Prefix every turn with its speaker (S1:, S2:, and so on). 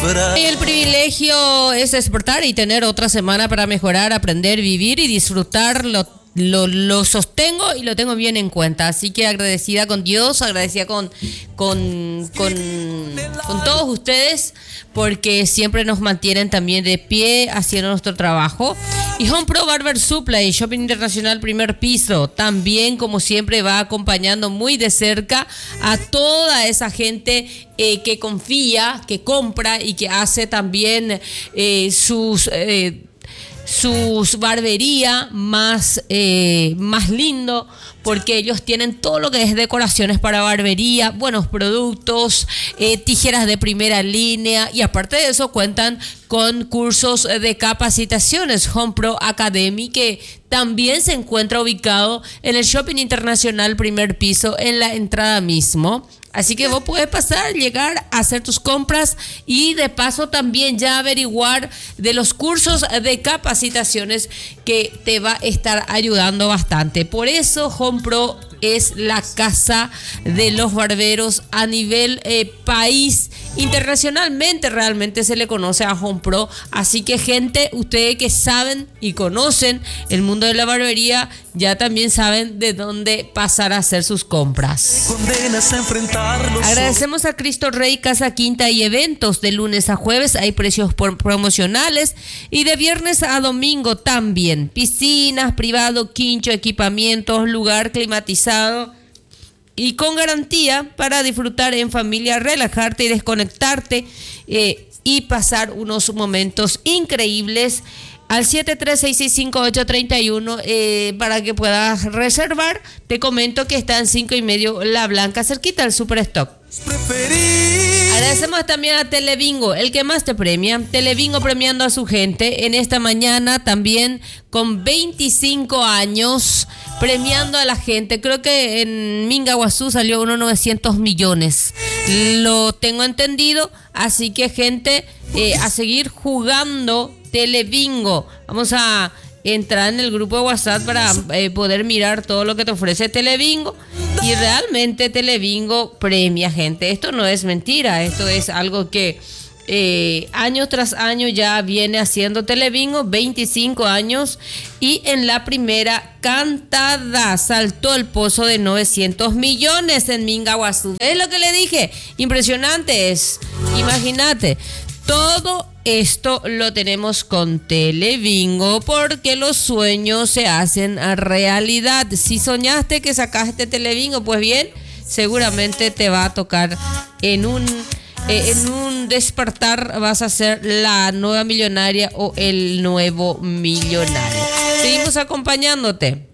S1: Y el privilegio es despertar y tener otra semana para mejorar, aprender, vivir y disfrutar. Lo sostengo y lo tengo bien en cuenta. Así que agradecida con Dios, agradecida con todos ustedes, porque siempre nos mantienen también de pie haciendo nuestro trabajo. Y Home Pro Barber Supply, Shopping Internacional Primer Piso, también como siempre va acompañando muy de cerca a toda esa gente que confía, que compra y que hace también sus barbería más lindo, porque ellos tienen todo lo que es decoraciones para barbería, buenos productos, tijeras de primera línea, y aparte de eso cuentan con cursos de capacitaciones. Home Pro Academy, que también se encuentra ubicado en el Shopping Internacional Primer Piso, en la entrada mismo. Así que vos podés pasar, llegar a hacer tus compras y de paso también ya averiguar de los cursos de capacitaciones que te va a estar ayudando bastante. Por eso Home Pro es la casa de los barberos a nivel país. Internacionalmente realmente se le conoce a Home Pro. Así que gente, ustedes que saben y conocen el mundo de la barbería, ya también saben de dónde pasar a hacer sus compras. Agradecemos a Cristo Rey Casa Quinta y Eventos. De lunes a jueves hay precios promocionales y de viernes a domingo también. Piscinas, privado, quincho, equipamientos, lugar climatizado y con garantía para disfrutar en familia, relajarte y desconectarte y pasar unos momentos increíbles. Al 736653831 para que puedas reservar. Te comento que está en 5:30 La Blanca, cerquita del Superstock. Agradecemos también a Telebingo, el que más te premia. Telebingo premiando a su gente en esta mañana también con 25 años, premiando a la gente. Creo que en Mingaguazú salió unos 900 millones. Lo tengo entendido, así que gente, a seguir jugando Telebingo. Vamos a entrar en el grupo de WhatsApp para poder mirar todo lo que te ofrece Telebingo. Y realmente Telebingo premia, gente. Esto no es mentira, esto es algo que año tras año ya viene haciendo Telebingo, 25 años, y en la primera cantada saltó el pozo de 900 millones en Mingaguazú. Es lo que le dije, impresionante es, imagínate. Todo esto lo tenemos con Telebingo, porque los sueños se hacen realidad. Si soñaste que sacaste Telebingo, pues bien, seguramente te va a tocar en un despertar, vas a ser la nueva millonaria o el nuevo millonario. Seguimos acompañándote.